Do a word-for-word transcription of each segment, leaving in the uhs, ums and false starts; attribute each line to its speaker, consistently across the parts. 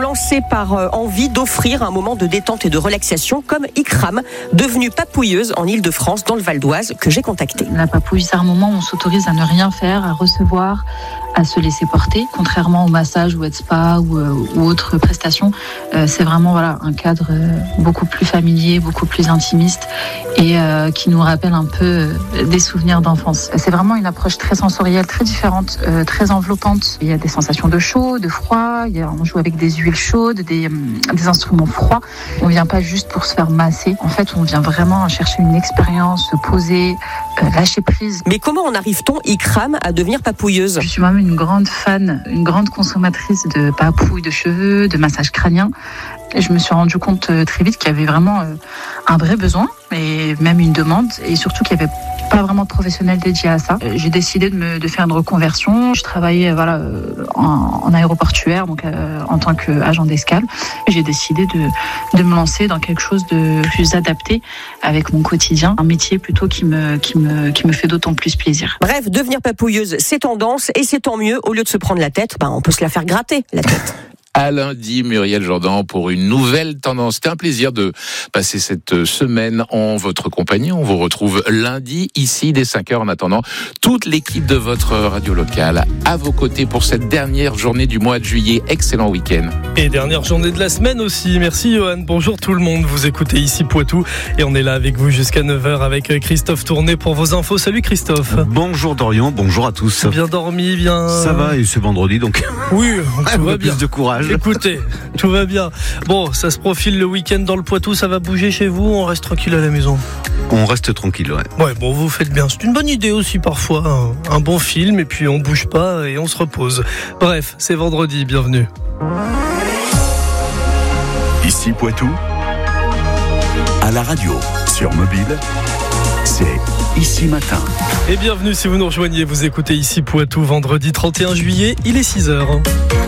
Speaker 1: lancés par euh, envie d'offrir un moment de détente et de relaxation, comme Ikram, devenue papouilleuse en Île-de-France, dans le Val d'Oise, que j'ai contacté.
Speaker 2: La papouille, c'est un moment où on s'autorise à ne rien faire, à recevoir, à se laisser porter, contrairement au massage ou au spa ou, euh, ou autres prestations. Euh, c'est vraiment voilà un cadre euh, beaucoup plus familier, beaucoup plus intimiste et euh, qui nous rappelle un peu euh, des souvenirs d'enfance. C'est vraiment une approche très sensorielle, très différente, euh, très enveloppante. Il y a des sensations de chaud, de froid. Il y a, on joue avec des huiles chaudes, des, des instruments froids. On vient pas juste pour se faire masser. En fait, on vient vraiment chercher une expérience, se poser, euh, lâcher prise.
Speaker 1: Mais comment en arrive-t-on, Ikram, à devenir papouilleuse ?
Speaker 2: Je suis moi-même une grande fan, une grande consommatrice de papouilles de cheveux, de massages crâniens. Et je me suis rendu compte très vite qu'il y avait vraiment un vrai besoin et même une demande, et surtout qu'il n'y avait pas vraiment de professionnels dédiés à ça. J'ai décidé de, me, de faire une reconversion. Je travaillais voilà, en, en aéroportuaire, donc euh, en tant qu'agent d'escale. J'ai décidé de, de me lancer dans quelque chose de plus adapté avec mon quotidien, un métier plutôt qui me, qui me, qui me fait d'autant plus plaisir.
Speaker 1: Bref, devenir papouilleuse, c'est tendance et c'est tant mieux. Au lieu de se prendre la tête, ben, on peut se la faire gratter, la tête.
Speaker 3: À lundi, Muriel Jourdan, pour une nouvelle tendance. C'était un plaisir de passer cette semaine en votre compagnie. On vous retrouve lundi, ici, dès cinq heures. En attendant, toute l'équipe de votre radio locale à vos côtés pour cette dernière journée du mois de juillet. Excellent week-end.
Speaker 4: Et dernière journée de la semaine aussi. Merci, Johan. Bonjour tout le monde. Vous écoutez ici Poitou. Et on est là avec vous jusqu'à neuf heures avec Christophe Tourné pour vos infos. Salut Christophe.
Speaker 5: Bonjour Dorian, bonjour à tous.
Speaker 4: Bien dormi, bien...
Speaker 5: Ça va, et c'est vendredi, donc...
Speaker 4: Oui, tout va bien.
Speaker 5: Plus de courage.
Speaker 4: Écoutez, tout va bien. Bon, ça se profile le week-end dans le Poitou, ça va bouger chez vous, on reste tranquille à la maison?
Speaker 5: On reste tranquille, ouais.
Speaker 4: Ouais, bon, vous faites bien. C'est une bonne idée aussi parfois, un, un bon film, et puis on bouge pas et on se repose. Bref, c'est vendredi, bienvenue.
Speaker 6: Ici Poitou, à la radio, sur mobile, c'est Ici Matin.
Speaker 4: Et bienvenue si vous nous rejoignez, vous écoutez Ici Poitou, vendredi trente et un juillet, il est six heures.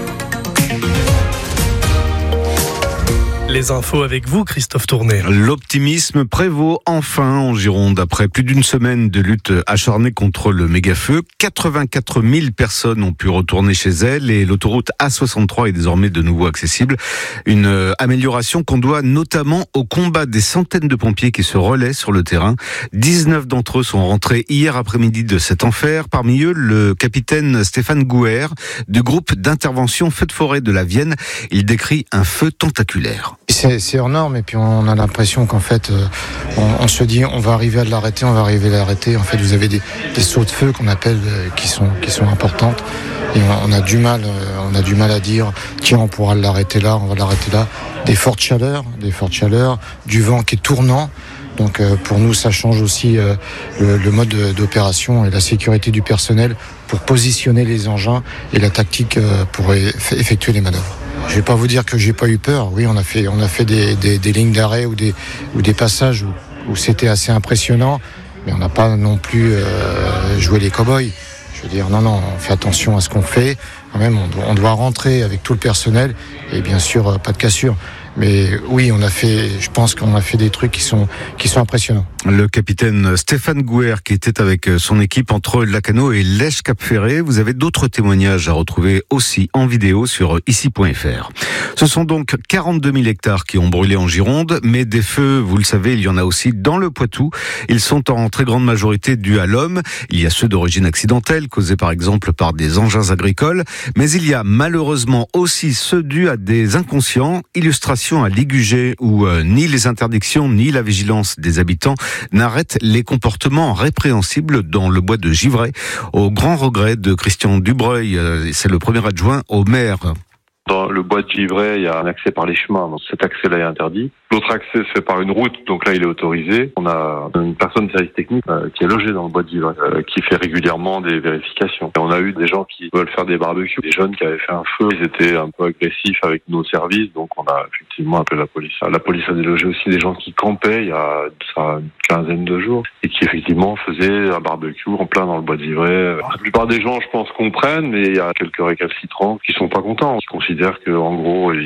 Speaker 4: Les infos avec vous, Christophe Tourné.
Speaker 5: L'optimisme prévaut enfin en Gironde. Après plus d'une semaine de lutte acharnée contre le méga-feu, quatre-vingt-quatre mille personnes ont pu retourner chez elles et l'autoroute A soixante-trois est désormais de nouveau accessible. Une amélioration qu'on doit notamment au combat des centaines de pompiers qui se relaient sur le terrain. dix-neuf d'entre eux sont rentrés hier après-midi de cet enfer. Parmi eux, le capitaine Stéphane Gouer du groupe d'intervention Feux de forêt de la Vienne. Il décrit un feu tentaculaire.
Speaker 7: C'est, c'est hors norme et puis on a l'impression qu'en fait euh, on, on se dit on va arriver à l'arrêter, on va arriver à l'arrêter. En fait vous avez des, des sauts de feu qu'on appelle euh, qui sont qui sont importantes et on, on a du mal euh, on a du mal à dire tiens on pourra l'arrêter là, on va l'arrêter là. Des fortes chaleurs, des fortes chaleurs, du vent qui est tournant. Donc euh, pour nous ça change aussi euh, le, le mode d'opération et la sécurité du personnel pour positionner les engins et la tactique euh, pour effectuer les manœuvres. Je vais pas vous dire que j'ai pas eu peur. Oui, on a fait, on a fait des, des, des lignes d'arrêt ou des, ou des passages où, où c'était assez impressionnant, mais on n'a pas non plus euh, joué les cow-boys. Je veux dire, non, non, on fait attention à ce qu'on fait. Quand même, on doit, on doit rentrer avec tout le personnel et bien sûr, euh, pas de cassure. Mais oui, on a fait, je pense qu'on a fait des trucs qui sont, qui sont impressionnants.
Speaker 5: Le capitaine Stéphane Gouer qui était avec son équipe entre Lacanau et Lèche-Cap-Ferré. Vous avez d'autres témoignages à retrouver aussi en vidéo sur ici point f r. Ce sont donc quarante-deux mille hectares qui ont brûlé en Gironde, mais des feux, vous le savez, il y en a aussi dans le Poitou. Ils sont en très grande majorité dus à l'homme. Il y a ceux d'origine accidentelle, causés par exemple par des engins agricoles, mais il y a malheureusement aussi ceux dus à des inconscients. Illustration à Ligugé où euh, ni les interdictions ni la vigilance des habitants n'arrêtent les comportements répréhensibles dans le bois de Givray, au grand regret de Christian Dubreuil. Euh, c'est le premier adjoint au maire.
Speaker 8: Dans le bois de Givray, il y a un accès par les chemins, donc cet accès-là est interdit. L'autre accès se fait par une route, donc là il est autorisé. On a une personne de service technique euh, qui est logée dans le bois de Givray, euh, qui fait régulièrement des vérifications. Et on a eu des gens qui veulent faire des barbecues, des jeunes qui avaient fait un feu, ils étaient un peu agressifs avec nos services, donc on a effectivement appelé la police. La police a délogé aussi des gens qui campaient il y a ça, une quinzaine de jours et qui effectivement faisaient un barbecue en plein dans le bois de Givray. La plupart des gens, je pense, comprennent, mais il y a quelques récalcitrants qui sont pas contents, qui considèrent que en gros ils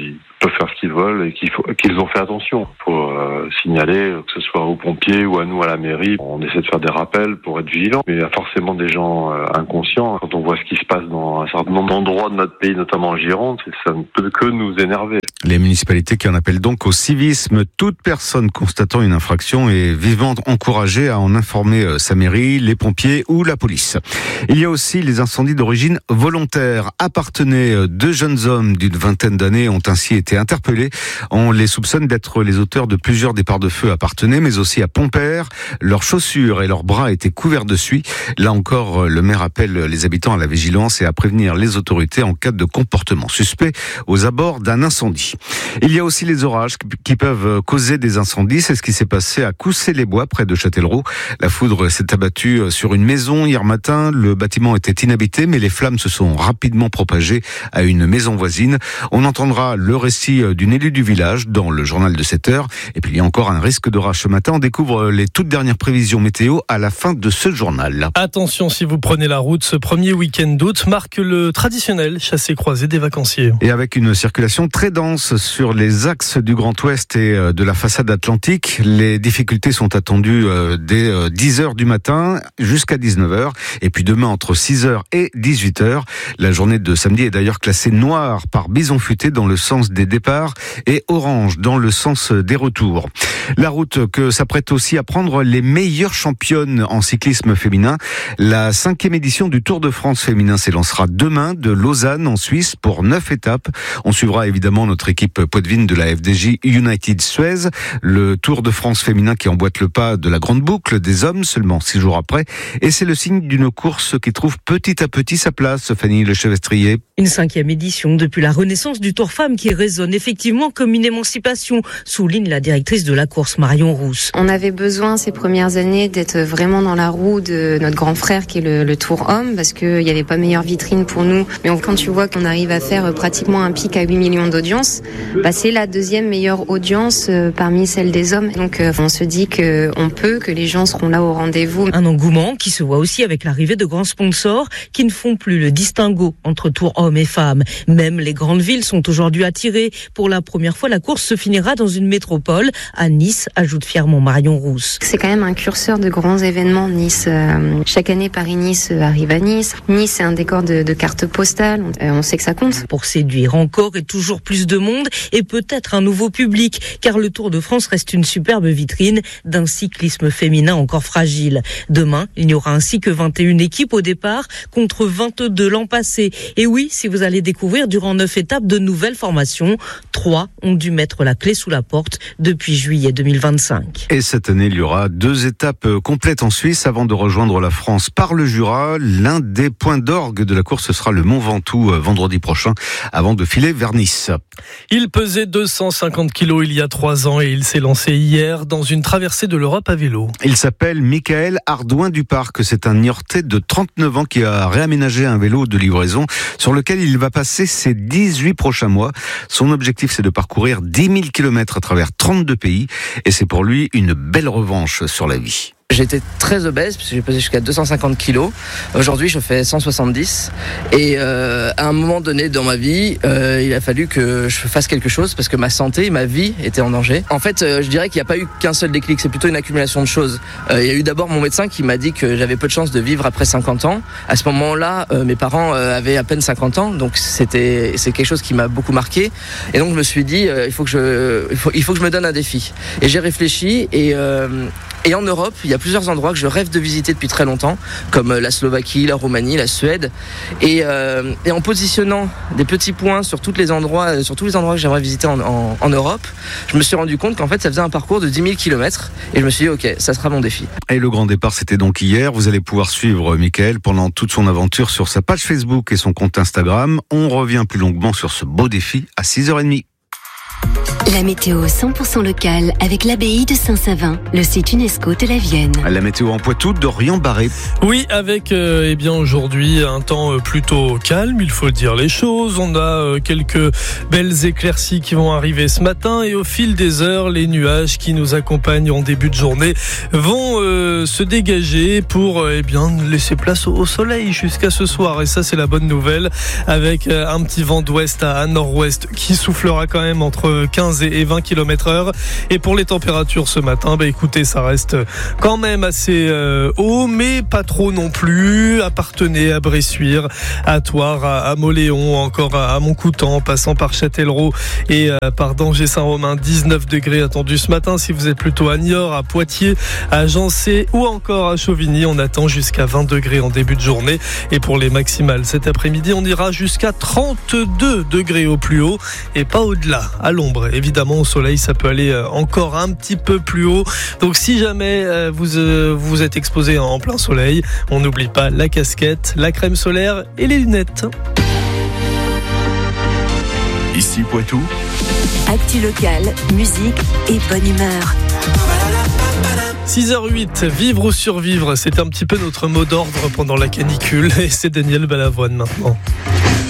Speaker 8: peuvent faire ce qu'ils veulent et qu'il faut, qu'ils ont fait attention. Il faut euh, signaler, que ce soit aux pompiers ou à nous à la mairie. On essaie de faire des rappels pour être vigilant, mais il y a forcément des gens euh, inconscients. Quand on voit ce qui se passe dans un certain nombre d'endroits de notre pays, notamment en Gironde, ça ne peut que nous énerver.
Speaker 5: Les municipalités qui en appellent donc au civisme. Toute personne constatant une infraction est vivement encouragée à en informer sa mairie, les pompiers ou la police. Il y a aussi les incendies d'origine volontaire. À Parthenay, deux jeunes hommes d'une vingtaine d'années ont ainsi été interpellés. On les soupçonne d'être les auteurs de plusieurs départs de feu à Parthenay, mais aussi à Pompère. Leurs chaussures et leurs bras étaient couverts de suie. Là encore, le maire appelle les habitants à la vigilance et à prévenir les autorités en cas de comportement suspect aux abords d'un incendie. Il y a aussi les orages qui peuvent causer des incendies. C'est ce qui s'est passé à Coussay-les-Bois, près de Châtellerault. La foudre s'est abattue sur une maison hier matin. Le bâtiment était inhabité, mais les flammes se sont rapidement propagées à une maison voisine. On entendra le récit d'une élue du village dans le journal de sept heures. Et puis il y a encore un risque d'orage ce matin. On découvre les toutes dernières prévisions météo à la fin de ce journal.
Speaker 4: Attention, si vous prenez la route, ce premier week-end d'août marque le traditionnel chassé-croisé des vacanciers.
Speaker 5: Et avec une circulation très dense sur les axes du Grand Ouest et de la façade atlantique, les difficultés sont attendues dès dix heures du matin jusqu'à dix-neuf heures. Et puis demain entre six heures et dix-huit heures. La journée de samedi est d'ailleurs classée noire par bison futé dans le sens des départs et orange dans le sens des retours. La route que s'apprête aussi à prendre les meilleures championnes en cyclisme féminin. La cinquième édition du Tour de France féminin s'élancera demain de Lausanne en Suisse pour neuf étapes. On suivra évidemment notre équipe poitevine de la F D J United Suez. Le Tour de France féminin qui emboîte le pas de la grande boucle des hommes seulement six jours après. Et c'est le signe d'une course qui trouve petit à petit sa place, Fanny Lechevestrier.
Speaker 9: Une cinquième édition depuis la renaissance du Tour Femmes qui résonne effectivement comme une émancipation, souligne la directrice de la course Marion Rousse.
Speaker 10: On avait besoin ces premières années d'être vraiment dans la roue de notre grand frère qui est le, le Tour Homme parce qu'il n'y avait pas meilleure vitrine pour nous. Mais on, quand tu vois qu'on arrive à faire pratiquement un pic à huit millions d'audience, bah c'est la deuxième meilleure audience euh, parmi celles des hommes. Donc euh, on se dit qu'on peut, que les gens seront là au rendez-vous.
Speaker 9: Un engouement qui se voit aussi avec l'arrivée de grands sponsors qui ne font plus le distinguo entre Tour Hommes et femmes. Même les grandes villes sont aujourd'hui attirées. Pour la première fois, la course se finira dans une métropole, à Nice, ajoute fièrement Marion Rousse.
Speaker 10: C'est quand même un curseur de grands événements, Nice. Euh, chaque année, Paris-Nice arrive à Nice. Nice, c'est un décor de, de cartes postales. Euh, on sait que ça compte.
Speaker 9: Pour séduire encore et toujours plus de monde et peut-être un nouveau public, car le Tour de France reste une superbe vitrine d'un cyclisme féminin encore fragile. Demain, il n'y aura ainsi que vingt et une équipes au départ contre vingt-deux l'an passé. Et oui, si vous allez découvrir durant neuf étapes de nouvelles formations, trois ont dû mettre la clé sous la porte depuis juillet deux mille vingt-cinq.
Speaker 5: Et cette année, il y aura deux étapes complètes en Suisse avant de rejoindre la France par le Jura. L'un des points d'orgue de la course, ce sera le Mont Ventoux vendredi prochain avant de filer vers Nice.
Speaker 4: Il pesait deux cent cinquante kilos il y a trois ans et il s'est lancé hier dans une traversée de l'Europe à vélo.
Speaker 5: Il s'appelle Michael Ardouin du Parc. C'est un Niortais de trente-neuf ans qui a réaménagé un vélo de livraison sur lequel il va passer ses dix-huit prochains mois. Son objectif, c'est de parcourir dix mille kilomètres à travers trente-deux pays et c'est pour lui une belle revanche sur la vie.
Speaker 11: J'étais très obèse parce que j'ai pesé jusqu'à deux cent cinquante kilos. Aujourd'hui, je fais cent soixante-dix. Et euh, à un moment donné dans ma vie, euh, il a fallu que je fasse quelque chose parce que ma santé, ma vie était en danger. En fait, euh, je dirais qu'il n'y a pas eu qu'un seul déclic. C'est plutôt une accumulation de choses. Euh, il y a eu d'abord mon médecin qui m'a dit que j'avais peu de chances de vivre après cinquante ans. À ce moment-là, euh, mes parents euh, avaient à peine cinquante ans. Donc c'était, c'est quelque chose qui m'a beaucoup marqué. Et donc je me suis dit, euh, il faut que je, il faut, il faut que je me donne un défi. Et j'ai réfléchi et... Euh, Et en Europe, il y a plusieurs endroits que je rêve de visiter depuis très longtemps, comme la Slovaquie, la Roumanie, la Suède. Et, euh, et en positionnant des petits points sur, toutes les endroits, sur tous les endroits que j'aimerais visiter en, en, en Europe, je me suis rendu compte qu'en fait, ça faisait un parcours de dix mille kilomètres. Et je me suis dit, ok, ça sera mon défi.
Speaker 5: Et le grand départ, c'était donc hier. Vous allez pouvoir suivre Michael pendant toute son aventure sur sa page Facebook et son compte Instagram. On revient plus longuement sur ce beau défi à six heures trente.
Speaker 12: La météo cent pour cent locale avec l'abbaye de Saint-Savin, le site UNESCO de la Vienne.
Speaker 5: La météo en Poitou, Dorian Barré.
Speaker 4: Oui, avec euh, eh bien aujourd'hui un temps euh, plutôt calme, il faut dire les choses. On a euh, quelques belles éclaircies qui vont arriver ce matin et au fil des heures, les nuages qui nous accompagnent en début de journée vont euh, se dégager pour euh, eh bien laisser place au, au soleil jusqu'à ce soir. Et ça, c'est la bonne nouvelle, avec euh, un petit vent d'ouest à, à nord-ouest qui soufflera quand même entre quinze et vingt kilomètres heure. Et pour les températures ce matin, bah écoutez, ça reste quand même assez euh, haut, mais pas trop non plus. À Parthenay, à Bressuire, à Thouars, à, à Mauléon, encore à, à Montcoutan, passant par Châtellerault et euh, par Danger-Saint-Romain, dix-neuf degrés attendus ce matin. Si vous êtes plutôt à Niort, à Poitiers, à Jancé ou encore à Chauvigny, on attend jusqu'à vingt degrés en début de journée. Et pour les maximales cet après-midi, on ira jusqu'à trente-deux degrés au plus haut et pas au-delà, à l'ombre. Évidemment, au soleil, ça peut aller encore un petit peu plus haut. Donc, si jamais vous vous êtes exposé en plein soleil, on n'oublie pas la casquette, la crème solaire et les lunettes.
Speaker 6: Ici Poitou.
Speaker 12: Actu locale, musique et bonne humeur.
Speaker 4: six heures huit, vivre ou survivre, c'est un petit peu notre mot d'ordre pendant la canicule. Et c'est Daniel Balavoine maintenant.